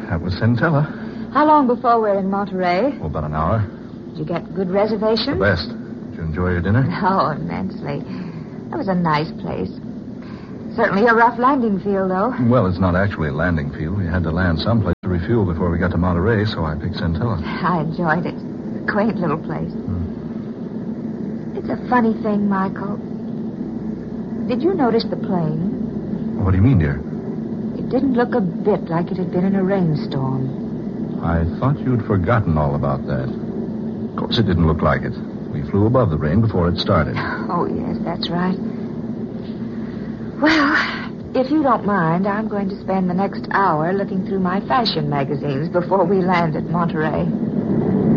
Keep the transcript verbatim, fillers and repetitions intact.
That was Centella. How long before we're in Monterey? Oh, about an hour. Did you get good reservations? The best. Did you enjoy your dinner? Oh, immensely. That was a nice place. Certainly a rough landing field, though. Well, it's not actually a landing field. We had to land someplace to refuel before we got to Monterey, so I picked Centella. I enjoyed it. A quaint little place. Hmm. It's a funny thing, Michael. Did you notice the plane? What do you mean, dear? It didn't look a bit like it had been in a rainstorm. I thought you'd forgotten all about that. Of course, it didn't look like it. We flew above the rain before it started. Oh, yes, that's right. Well, if you don't mind, I'm going to spend the next hour looking through my fashion magazines before we land at Monterey.